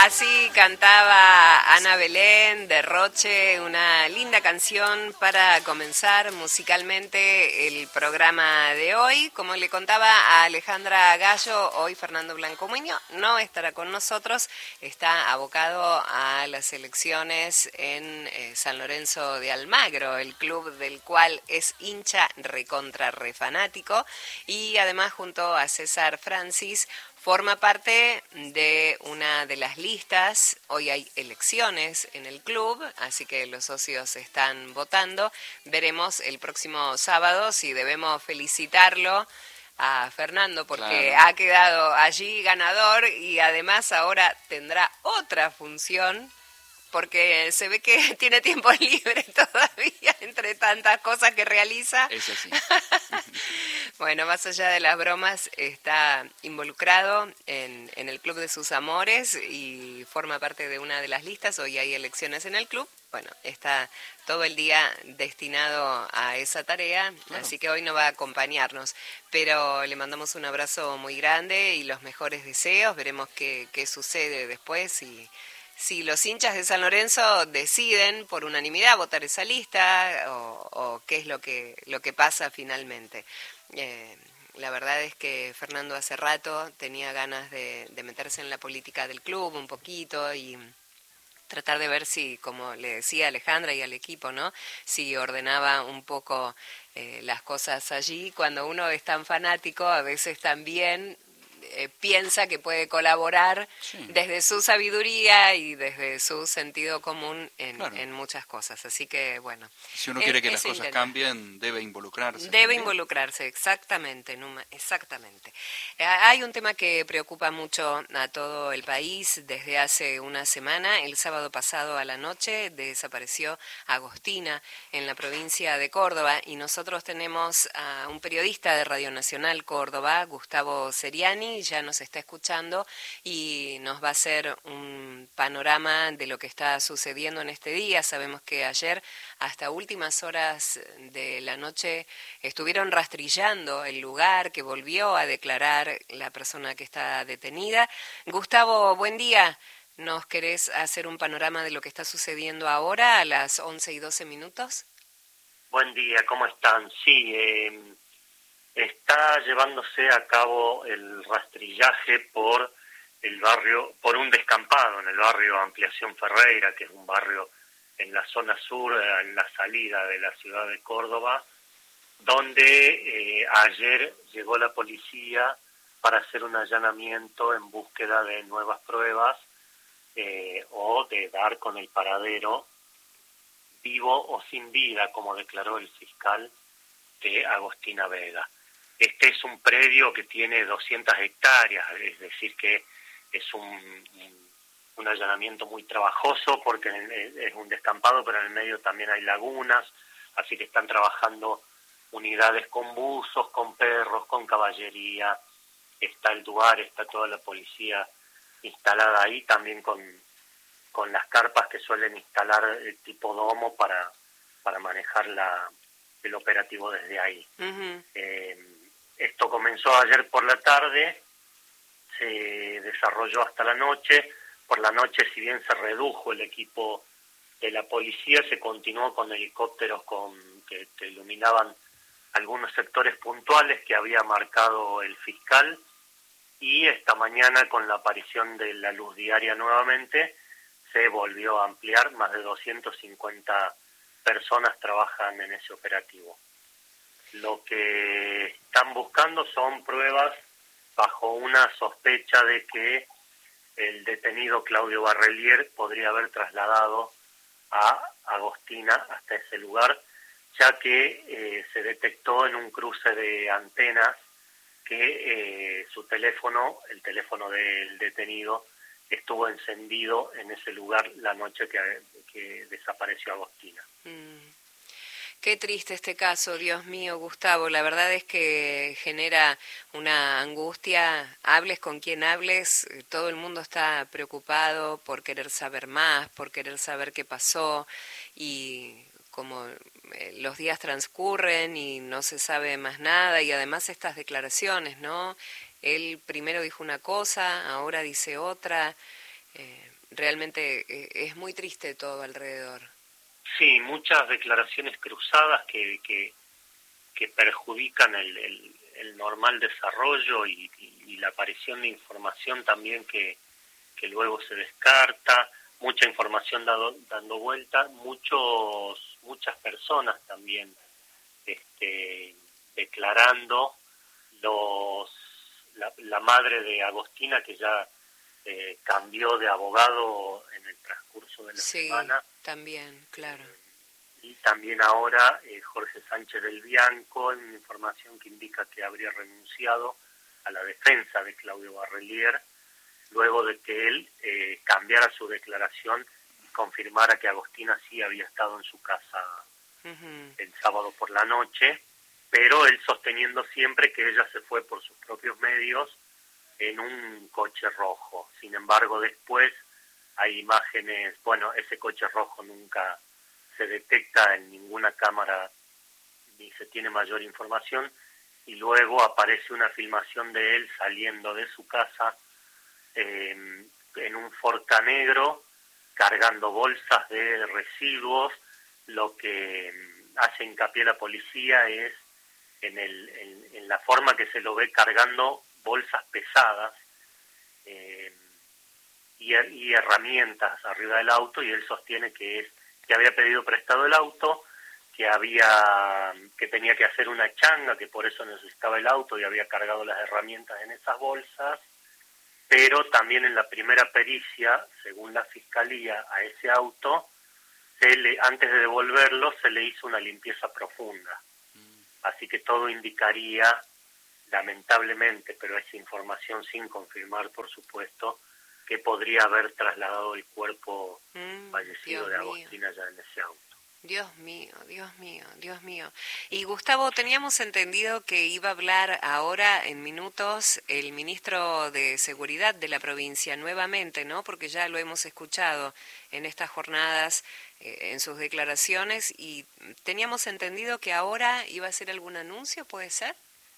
Así cantaba Ana Belén de Roche, una linda canción para comenzar musicalmente el programa de hoy. Como le contaba a Alejandra Gallo, hoy Fernando Blanco Muñoz no estará con nosotros, está abocado a las elecciones en San Lorenzo de Almagro, el club del cual es hincha recontra refanático, y además junto a César Francis forma parte de una de las listas. Hoy hay elecciones en el club, así que los socios están votando. Veremos el próximo sábado si debemos felicitarlo a Fernando porque Claro. ha quedado allí ganador y además ahora tendrá otra función porque se ve que tiene tiempo libre todavía entre tantas cosas que realiza. Es así. Bueno, más allá de las bromas, está involucrado en el Club de sus Amores y forma parte de una de las listas. Hoy hay elecciones en el club. Bueno, está todo el día destinado a esa tarea, Claro. Así que hoy no va a acompañarnos. Pero le mandamos un abrazo muy grande y los mejores deseos. Veremos qué sucede después y si los hinchas de San Lorenzo deciden por unanimidad votar esa lista o qué es lo que pasa finalmente. La verdad es que Fernando hace rato tenía ganas de meterse en la política del club un poquito y tratar de ver si, como le decía Alejandra y al equipo, ¿no? Si ordenaba un poco las cosas allí. Cuando uno es tan fanático, a veces también piensa que puede colaborar desde su sabiduría y desde su sentido común en muchas cosas. Así que, bueno. Si uno quiere que las cosas cambien, debe involucrarse. Debe involucrarse, exactamente, Numa, exactamente. Hay un tema que preocupa mucho a todo el país desde hace una semana. El sábado pasado a la noche desapareció Agostina en la provincia de Córdoba y nosotros tenemos a un periodista de Radio Nacional Córdoba, Gustavo Seriani, ya nos está escuchando y nos va a hacer un panorama de lo que está sucediendo en este día. Sabemos que ayer, hasta últimas horas de la noche, estuvieron rastrillando el lugar que volvió a declarar la persona que está detenida. Gustavo, buen día. ¿Nos querés hacer un panorama de lo que está sucediendo ahora a las 11:12? Buen día, ¿cómo están? Sí, está llevándose a cabo el rastrillaje por el barrio, por un descampado en el barrio Ampliación Ferreira, que es un barrio en la zona sur, en la salida de la ciudad de Córdoba, donde ayer llegó la policía para hacer un allanamiento en búsqueda de nuevas pruebas o de dar con el paradero vivo o sin vida, como declaró el fiscal, de Agostina Vega. Este es un predio que tiene 200 hectáreas, es decir que es un allanamiento muy trabajoso porque es un descampado, pero en el medio también hay lagunas, así que están trabajando unidades con buzos, con perros, con caballería, está el DUAR, está toda la policía instalada ahí, también con las carpas que suelen instalar tipo domo para manejar el operativo desde ahí. Uh-huh. Esto comenzó ayer por la tarde, se desarrolló hasta la noche. Por la noche, si bien se redujo el equipo de la policía, se continuó con helicópteros que iluminaban algunos sectores puntuales que había marcado el fiscal, y esta mañana, con la aparición de la luz diaria nuevamente, se volvió a ampliar. Más de 250 personas trabajan en ese operativo. Lo que están buscando son pruebas bajo una sospecha de que el detenido Claudio Barrelier podría haber trasladado a Agostina hasta ese lugar, ya que se detectó en un cruce de antenas que su teléfono, el teléfono del detenido, estuvo encendido en ese lugar la noche que desapareció Agostina. Qué triste este caso, Dios mío, Gustavo. La verdad es que genera una angustia. Hables con quien hables, todo el mundo está preocupado por querer saber más, por querer saber qué pasó, y como los días transcurren y no se sabe más nada, y además estas declaraciones, ¿no? Él primero dijo una cosa, ahora dice otra. Realmente es muy triste todo alrededor. Sí, muchas declaraciones cruzadas que perjudican el normal desarrollo y la aparición de información también que luego se descarta, mucha información dando vuelta, muchas personas también declarando, la madre de Agostina que ya cambió de abogado en el transcurso de la semana. También, claro. Y también ahora Jorge Sánchez del Bianco, en información que indica que habría renunciado a la defensa de Claudio Barrelier, luego de que él cambiara su declaración y confirmara que Agostina sí había estado en su casa el sábado por la noche, pero él sosteniendo siempre que ella se fue por sus propios medios en un coche rojo. Sin embargo, después hay imágenes, bueno, ese coche rojo nunca se detecta en ninguna cámara ni se tiene mayor información, y luego aparece una filmación de él saliendo de su casa en un Forca negro, cargando bolsas de residuos. Lo que hace hincapié la policía es en la forma que se lo ve cargando bolsas pesadas y herramientas arriba del auto, y él sostiene que había pedido prestado el auto, que tenía que hacer una changa, que por eso necesitaba el auto y había cargado las herramientas en esas bolsas, pero también en la primera pericia, según la fiscalía, a ese auto, antes de devolverlo, se le hizo una limpieza profunda. Así que todo indicaría, lamentablemente, pero es información sin confirmar, por supuesto, que podría haber trasladado el cuerpo fallecido de Agostina ya en ese auto. Dios mío, Dios mío, Dios mío. Y Gustavo, teníamos entendido que iba a hablar ahora en minutos el ministro de Seguridad de la provincia nuevamente, ¿no? Porque ya lo hemos escuchado en estas jornadas, en sus declaraciones, y teníamos entendido que ahora iba a hacer algún anuncio, ¿puede ser?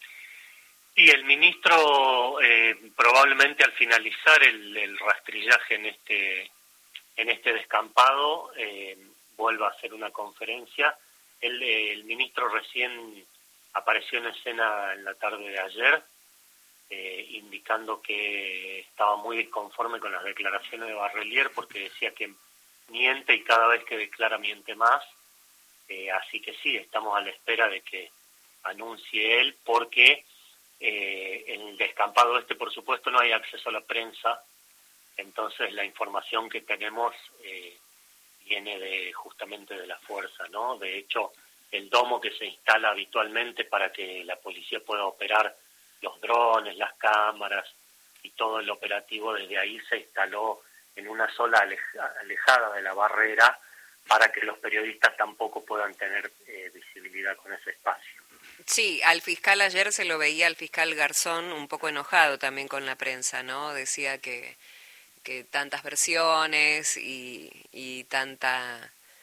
Y el ministro probablemente al finalizar el rastrillaje en este descampado vuelva a hacer una conferencia. El ministro recién apareció en escena en la tarde de ayer, indicando que estaba muy disconforme con las declaraciones de Barrelier, porque decía que miente y cada vez que declara miente más. Así que sí, estamos a la espera de que anuncie él, porque en el descampado por supuesto no hay acceso a la prensa, entonces la información que tenemos viene justamente de la fuerza, ¿no? De hecho, el domo que se instala habitualmente para que la policía pueda operar los drones, las cámaras y todo el operativo, desde ahí se instaló en una zona alejada de la barrera para que los periodistas tampoco puedan tener visibilidad con ese espacio. Sí, al fiscal ayer se lo veía, al fiscal Garzón, un poco enojado también con la prensa, ¿no? Decía que tantas versiones y tanta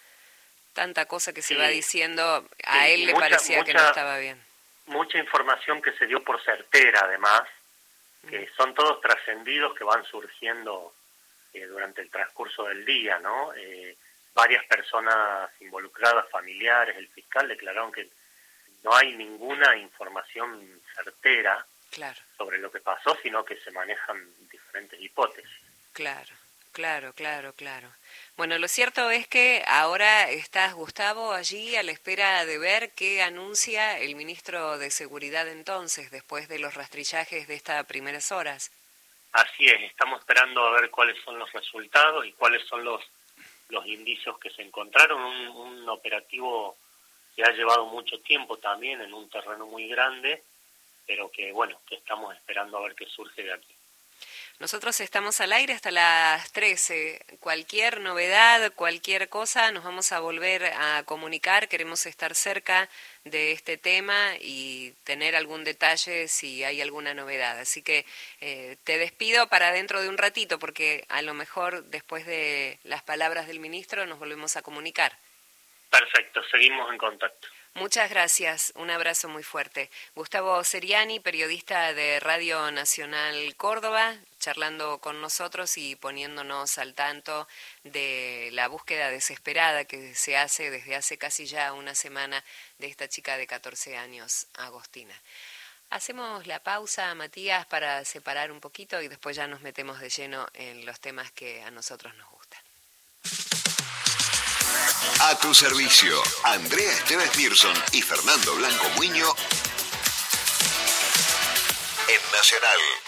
cosa que se va diciendo, a él le parecía que no estaba bien. Mucha información que se dio por certera, además, que son todos trascendidos que van surgiendo durante el transcurso del día, ¿no? Varias personas involucradas, familiares, el fiscal declararon que no hay ninguna información certera sobre lo que pasó, sino que se manejan diferentes hipótesis. Claro. Bueno, lo cierto es que ahora estás, Gustavo, allí a la espera de ver qué anuncia el ministro de Seguridad entonces, después de los rastrillajes de estas primeras horas. Así es, estamos esperando a ver cuáles son los resultados y cuáles son los indicios que se encontraron. Un operativo que ha llevado mucho tiempo también en un terreno muy grande, pero que estamos esperando a ver qué surge de aquí. Nosotros estamos al aire hasta las 13. Cualquier novedad, cualquier cosa, nos vamos a volver a comunicar. Queremos estar cerca de este tema y tener algún detalle si hay alguna novedad. Así que te despido para dentro de un ratito, porque a lo mejor después de las palabras del ministro nos volvemos a comunicar. Perfecto, seguimos en contacto. Muchas gracias, un abrazo muy fuerte. Gustavo Seriani, periodista de Radio Nacional Córdoba, charlando con nosotros y poniéndonos al tanto de la búsqueda desesperada que se hace desde hace casi ya una semana de esta chica de 14 años, Agostina. Hacemos la pausa, Matías, para separar un poquito y después ya nos metemos de lleno en los temas que a nosotros nos gustan. A tu servicio, Andrea Esteves Mirson y Fernando Blanco Muño en Nacional.